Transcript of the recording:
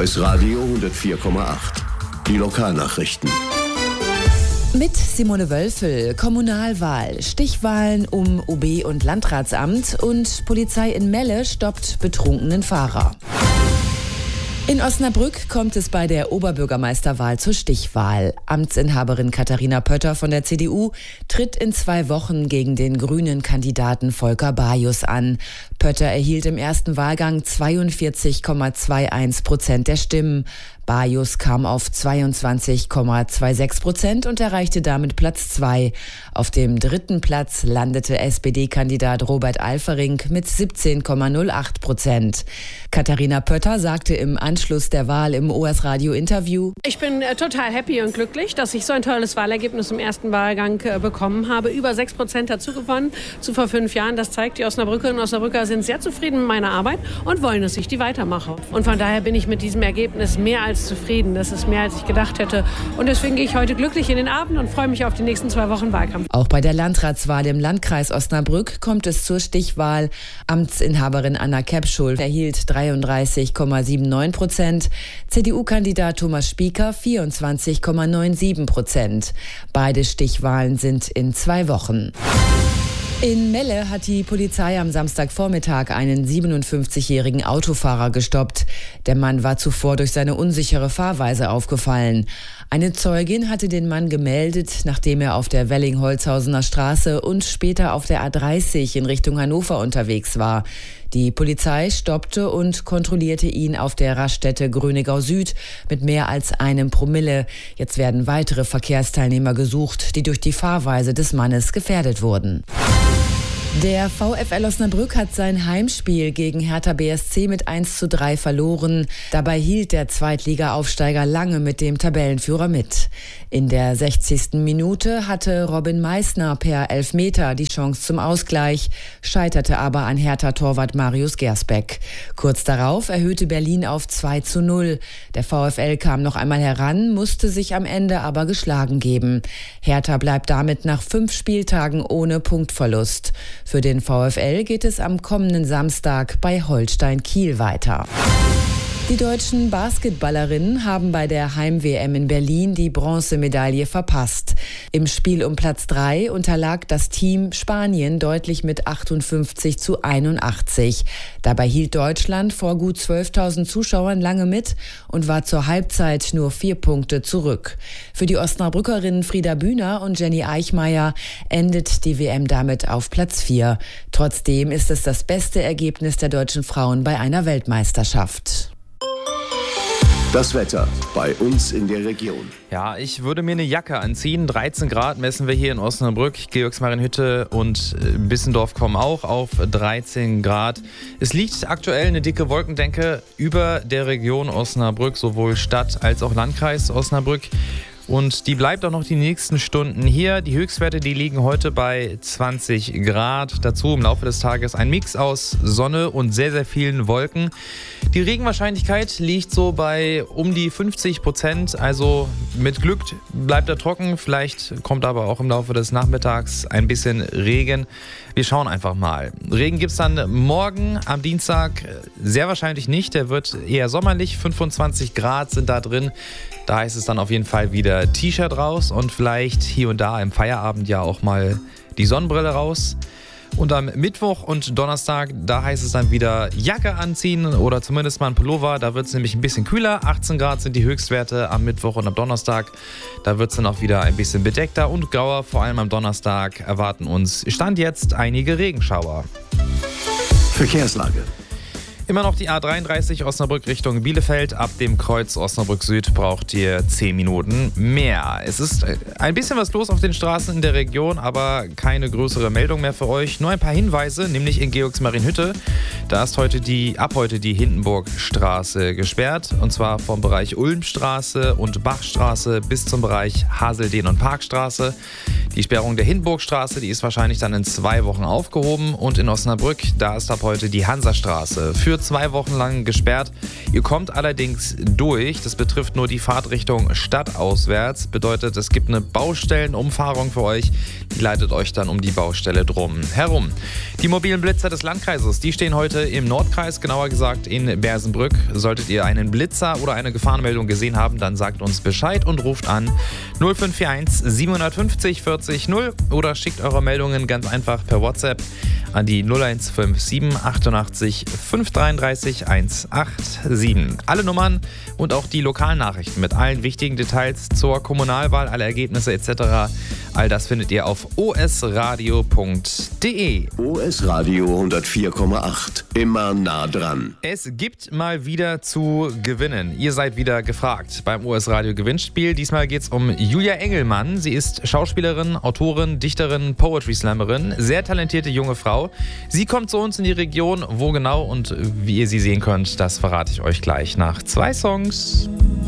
Voice Radio 104,8. Die Lokalnachrichten. Mit Simone Wölfel, Kommunalwahl, Stichwahlen um OB- und Landratsamt und Polizei in Melle stoppt betrunkenen Fahrer. In Osnabrück kommt es bei der Oberbürgermeisterwahl zur Stichwahl. Amtsinhaberin Katharina Pötter von der CDU tritt in 2 Wochen gegen den grünen Kandidaten Volker Bajus an. Pötter erhielt im ersten Wahlgang 42,21% der Stimmen. Bajus kam auf 22,26% und erreichte damit Platz 2. Auf dem 3. Platz landete SPD-Kandidat Robert Alfering mit 17,08%. Katharina Pötter sagte im Anschluss der Wahl im OS-Radio-Interview: Ich bin total happy und glücklich, dass ich so ein tolles Wahlergebnis im ersten Wahlgang bekommen habe. Über 6% dazu gewonnen zu vor 5 Jahren. Das zeigt, die Osnabrückerinnen und Osnabrücker sind sehr zufrieden mit meiner Arbeit und wollen, dass ich die weitermache. Und von daher bin ich mit diesem Ergebnis mehr als zufrieden. Das ist mehr, als ich gedacht hätte. Und deswegen gehe ich heute glücklich in den Abend und freue mich auf die nächsten 2 Wochen Wahlkampf. Auch bei der Landratswahl im Landkreis Osnabrück kommt es zur Stichwahl. Amtsinhaberin Anna Kepschul erhielt 33,79%, CDU-Kandidat Thomas Spieker 24,97%. Beide Stichwahlen sind in 2 Wochen. In Melle hat die Polizei am Samstagvormittag einen 57-jährigen Autofahrer gestoppt. Der Mann war zuvor durch seine unsichere Fahrweise aufgefallen. Eine Zeugin hatte den Mann gemeldet, nachdem er auf der Welling-Holzhausener Straße und später auf der A30 in Richtung Hannover unterwegs war. Die Polizei stoppte und kontrollierte ihn auf der Raststätte Grönegau Süd mit mehr als 1 Promille. Jetzt werden weitere Verkehrsteilnehmer gesucht, die durch die Fahrweise des Mannes gefährdet wurden. Der VfL Osnabrück hat sein Heimspiel gegen Hertha BSC mit 1:3 verloren. Dabei hielt der Zweitliga-Aufsteiger lange mit dem Tabellenführer mit. In der 60. Minute hatte Robin Meissner per Elfmeter die Chance zum Ausgleich, scheiterte aber an Hertha-Torwart Marius Gersbeck. Kurz darauf erhöhte Berlin auf 2:0. Der VfL kam noch einmal heran, musste sich am Ende aber geschlagen geben. Hertha bleibt damit nach 5 Spieltagen ohne Punktverlust. Für den VfL geht es am kommenden Samstag bei Holstein Kiel weiter. Die deutschen Basketballerinnen haben bei der Heim-WM in Berlin die Bronzemedaille verpasst. Im Spiel um Platz 3 unterlag das Team Spanien deutlich mit 58:81. Dabei hielt Deutschland vor gut 12.000 Zuschauern lange mit und war zur Halbzeit nur 4 Punkte zurück. Für die Osnabrückerinnen Frieda Bühner und Jenny Eichmeier endet die WM damit auf Platz 4. Trotzdem ist es das beste Ergebnis der deutschen Frauen bei einer Weltmeisterschaft. Das Wetter bei uns in der Region. Ja, ich würde mir eine Jacke anziehen. 13 Grad messen wir hier in Osnabrück. Georgsmarienhütte und Bissendorf kommen auch auf 13 Grad. Es liegt aktuell eine dicke Wolkendecke über der Region Osnabrück, sowohl Stadt als auch Landkreis Osnabrück. Und die bleibt auch noch die nächsten Stunden hier. Die Höchstwerte, die liegen heute bei 20 Grad. Dazu im Laufe des Tages ein Mix aus Sonne und sehr, sehr vielen Wolken. Die Regenwahrscheinlichkeit liegt so bei um die 50%. Also mit Glück bleibt er trocken. Vielleicht kommt aber auch im Laufe des Nachmittags ein bisschen Regen. Wir schauen einfach mal. Regen gibt es dann morgen am Dienstag sehr wahrscheinlich nicht. Der wird eher sommerlich. 25 Grad sind da drin. Da heißt es dann auf jeden Fall wieder T-Shirt raus und vielleicht hier und da im Feierabend ja auch mal die Sonnenbrille raus. Und am Mittwoch und Donnerstag, da heißt es dann wieder Jacke anziehen oder zumindest mal ein Pullover. Da wird es nämlich ein bisschen kühler. 18 Grad sind die Höchstwerte am Mittwoch und am Donnerstag. Da wird es dann auch wieder ein bisschen bedeckter und grauer. Vor allem am Donnerstag erwarten uns Stand jetzt einige Regenschauer. Verkehrslage. Immer noch die A33 Osnabrück Richtung Bielefeld. Ab dem Kreuz Osnabrück Süd braucht ihr 10 Minuten mehr. Es ist ein bisschen was los auf den Straßen in der Region, aber keine größere Meldung mehr für euch. Nur ein paar Hinweise, nämlich in Georgsmarienhütte. Da ist ab heute die Hindenburgstraße gesperrt. Und zwar vom Bereich Ulmstraße und Bachstraße bis zum Bereich Haseldehn- und Parkstraße. Die Sperrung der Hindenburgstraße, die ist wahrscheinlich dann in 2 Wochen aufgehoben. Und in Osnabrück, da ist ab heute die Hansastraße für 2 Wochen lang gesperrt. Ihr kommt allerdings durch. Das betrifft nur die Fahrtrichtung stadtauswärts. Bedeutet, es gibt eine Baustellenumfahrung für euch. Die leitet euch dann um die Baustelle drum herum. Die mobilen Blitzer des Landkreises, die stehen heute im Nordkreis, genauer gesagt in Bersenbrück. Solltet ihr einen Blitzer oder eine Gefahrenmeldung gesehen haben, dann sagt uns Bescheid und ruft an 0541 750 40 0 oder schickt eure Meldungen ganz einfach per WhatsApp an die 0157 88 533 187. Alle Nummern und auch die Lokalnachrichten mit allen wichtigen Details zur Kommunalwahl, alle Ergebnisse etc. All das findet ihr auf osradio.de. OS Radio 104,8. Immer nah dran. Es gibt mal wieder zu gewinnen. Ihr seid wieder gefragt beim OS Radio Gewinnspiel. Diesmal geht es um Julia Engelmann. Sie ist Schauspielerin, Autorin, Dichterin, Poetry Slammerin. Sehr talentierte junge Frau. Sie kommt zu uns in die Region. Wo genau und wie ihr sie sehen könnt, das verrate ich euch gleich nach 2 Songs.